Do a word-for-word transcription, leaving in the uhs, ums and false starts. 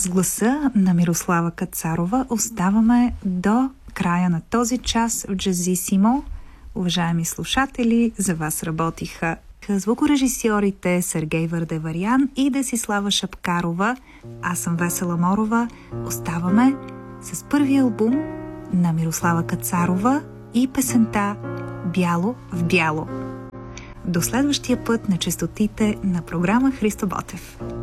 С гласа на Мирослава Кацарова оставаме до края на този час в Джазисимо. Уважаеми слушатели, за вас работиха звукорежисьорите Сергей Вардеварян и Десислава Шапкарова. Аз съм Весела Морова. Оставаме с първия албум на Мирослава Кацарова и песента «Бяло в бяло». До следващия път на честотите на програма Христо Ботев.